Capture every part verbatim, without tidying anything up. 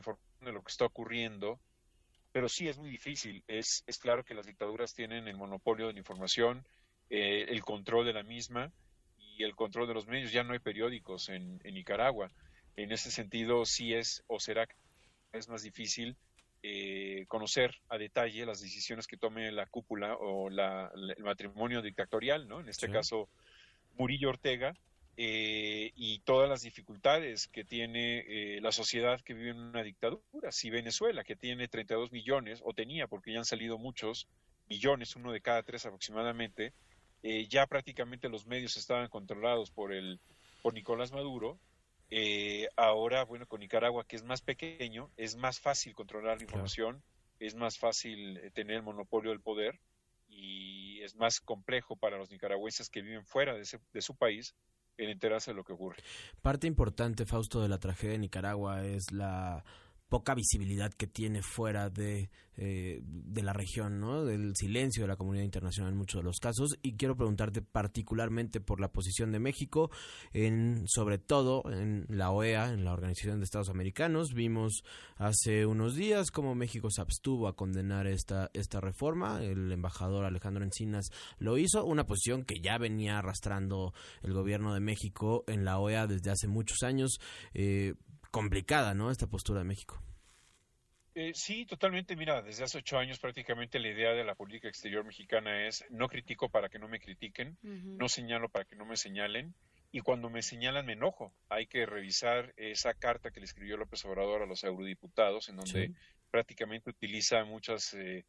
información de lo que está ocurriendo, pero sí es muy difícil. Es, es claro que las dictaduras tienen el monopolio de la información, eh, el control de la misma y el control de los medios. Ya no hay periódicos en, en Nicaragua. En ese sentido, sí es o será que es más difícil eh, conocer a detalle las decisiones que tome la cúpula o la, la, el matrimonio dictatorial, ¿no? En este Sí. caso, Murillo Ortega, eh, y todas las dificultades que tiene eh, la sociedad que vive en una dictadura. Si Venezuela, que tiene treinta y dos millones, o tenía, porque ya han salido muchos millones, uno de cada tres aproximadamente, eh, ya prácticamente los medios estaban controlados por el por Nicolás Maduro. Eh, ahora, bueno, con Nicaragua, que es más pequeño, es más fácil controlar la información, claro. Es más fácil eh, tener el monopolio del poder, y es más complejo para los nicaragüenses que viven fuera de, ese, de su país el enterarse de lo que ocurre. Parte importante, Fausto, de la tragedia de Nicaragua es la poca visibilidad que tiene fuera de, eh, de la región, ¿no? Del silencio de la comunidad internacional en muchos de los casos, y quiero preguntarte particularmente por la posición de México, en sobre todo en la O E A, en la Organización de Estados Americanos. Vimos hace unos días cómo México se abstuvo a condenar esta, esta reforma. El embajador Alejandro Encinas lo hizo, una posición que ya venía arrastrando el gobierno de México en la O E A desde hace muchos años. Eh, complicada, ¿no?, esta postura de México. Eh, sí, totalmente. Mira, desde hace ocho años prácticamente la idea de la política exterior mexicana es: no critico para que no me critiquen, uh-huh. no señalo para que no me señalen, y cuando me señalan me enojo. Hay que revisar esa carta que le escribió López Obrador a los eurodiputados, en donde sí. prácticamente utiliza muchas eh,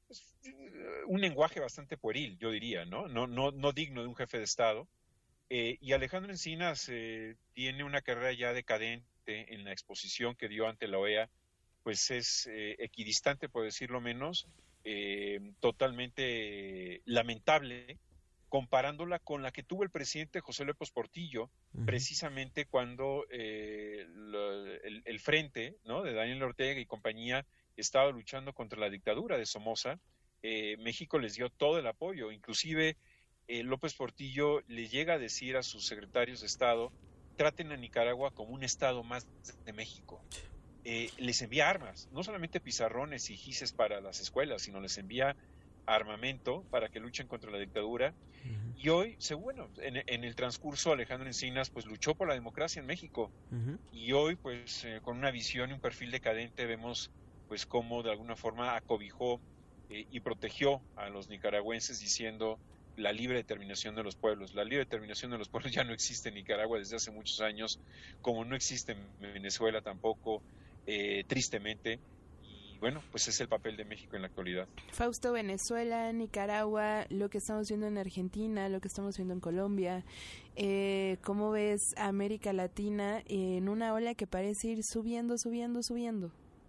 un lenguaje bastante pueril, yo diría, ¿no? No, no, no digno de un jefe de Estado. Eh, y Alejandro Encinas eh, tiene una carrera ya decadente en la exposición que dio ante la O E A, pues es eh, equidistante, por decirlo menos, eh, totalmente lamentable, comparándola con la que tuvo el presidente José López Portillo, uh-huh. precisamente cuando eh, lo, el, el frente, ¿no?, de Daniel Ortega y compañía estaba luchando contra la dictadura de Somoza. eh, México les dio todo el apoyo, inclusive eh, López Portillo le llega a decir a sus secretarios de Estado: traten a Nicaragua como un estado más de México. Eh, les envía armas, no solamente pizarrones y gises para las escuelas, sino les envía armamento para que luchen contra la dictadura. Uh-huh. Y hoy, se, bueno, en, en el transcurso Alejandro Encinas pues luchó por la democracia en México. Uh-huh. Y hoy, pues eh, con una visión y un perfil decadente, vemos pues cómo de alguna forma acobijó eh, y protegió a los nicaragüenses, diciendo: la libre determinación de los pueblos. La libre determinación de los pueblos ya no existe en Nicaragua desde hace muchos años, como no existe en Venezuela tampoco, eh, tristemente. Y bueno, pues es el papel de México en la actualidad. Fausto, Venezuela, Nicaragua, lo que estamos viendo en Argentina, lo que estamos viendo en Colombia, eh, ¿cómo ves a América Latina en una ola que parece ir subiendo, subiendo, subiendo?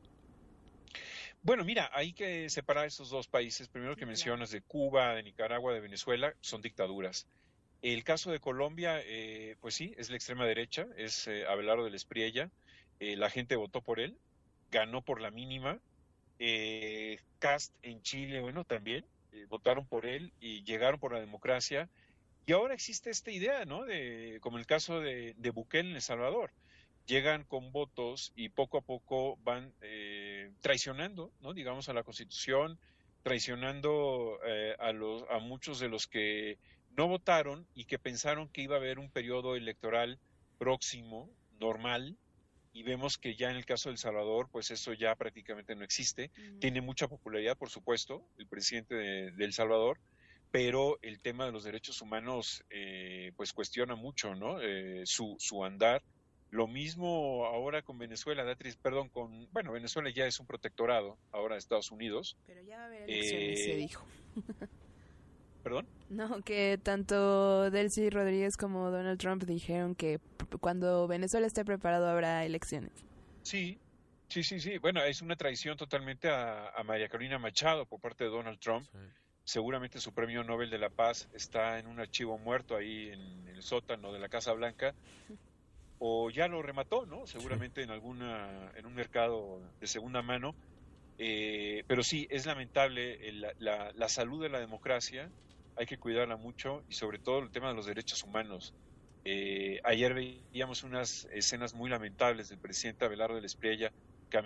Bueno, mira, hay que separar estos dos países. Primero que mencionas de Cuba, de Nicaragua, de Venezuela, son dictaduras. El caso de Colombia, eh, pues sí, es la extrema derecha, es eh, Abelardo del Espriella. Eh, la gente votó por él, ganó por la mínima. Eh, Kast en Chile, bueno, también eh, votaron por él y llegaron por la democracia. Y ahora existe esta idea, ¿no?, de, como el caso de, de Bukele en El Salvador. Llegan con votos y poco a poco van eh, traicionando, ¿no?, digamos, a la Constitución, traicionando eh, a los a muchos de los que no votaron y que pensaron que iba a haber un periodo electoral próximo, normal, y vemos que ya en el caso de El Salvador, pues eso ya prácticamente no existe. Uh-huh. Tiene mucha popularidad, por supuesto, el presidente de, de El Salvador, pero el tema de los derechos humanos eh, pues cuestiona mucho, ¿no?, eh, su, su andar. Lo mismo ahora con Venezuela, Beatriz, perdón, con, bueno, Venezuela ya es un protectorado ahora de Estados Unidos. Pero ya va a haber elecciones, eh, se dijo. ¿Perdón? No, que tanto Delcy Rodríguez como Donald Trump dijeron que p- cuando Venezuela esté preparado habrá elecciones. Sí, sí, sí, sí. Bueno, es una traición totalmente a, a María Corina Machado por parte de Donald Trump. Sí. Seguramente su premio Nobel de la Paz está en un archivo muerto ahí en el sótano de la Casa Blanca. O ya lo remató, ¿no? Seguramente sí. en alguna, en un mercado de segunda mano. Eh, pero sí, es lamentable el, la, la salud de la democracia, hay que cuidarla mucho, y sobre todo el tema de los derechos humanos. Eh, ayer veíamos unas escenas muy lamentables del presidente Abelardo del Espriella